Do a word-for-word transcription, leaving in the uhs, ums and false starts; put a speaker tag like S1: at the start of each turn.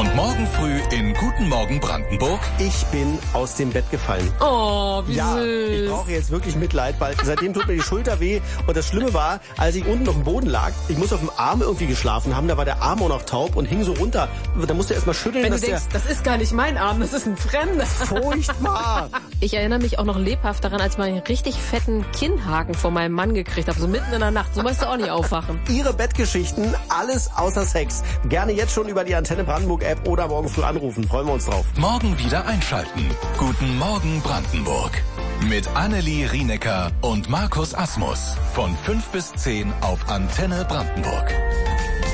S1: Und morgen früh in Guten Morgen Brandenburg.
S2: Ich bin aus dem Bett gefallen.
S3: Oh, wie
S2: ja,
S3: süß.
S2: Ich brauche jetzt wirklich Mitleid, weil seitdem tut mir die Schulter weh. Und das Schlimme war, als ich unten auf dem Boden lag, ich muss auf dem Arm irgendwie geschlafen haben, da war der Arm auch noch taub und hing so runter. Da musste er erst mal schütteln.
S3: Wenn du
S2: dass
S3: denkst,
S2: der
S3: das ist gar nicht mein Arm, das ist ein fremder.
S2: Furchtbar.
S3: Ich erinnere mich auch noch lebhaft daran, als ich mal einen richtig fetten Kinnhaken von meinem Mann gekriegt habe, so mitten in der Nacht. So musst du auch nicht aufwachen.
S2: Ihre Bettgeschichten, alles außer Sex. Gerne jetzt schon über die Antenne Brandenburg App oder morgen früh anrufen. Freuen wir uns drauf.
S1: Morgen wieder einschalten. Guten Morgen Brandenburg. Mit Annelie Rienecker und Markus Asmus. Von fünf bis zehn auf Antenne Brandenburg.